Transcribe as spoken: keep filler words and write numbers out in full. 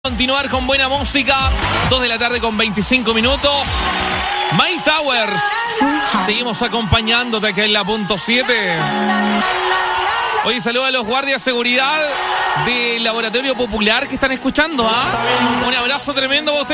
Continuar con buena música, dos de la tarde con veinticinco minutos. My Towers, seguimos acompañándote acá en la punto siete. Oye, saludos a los guardias de seguridad del Laboratorio Popular que están escuchando, ¿ah? Un abrazo tremendo a ustedes.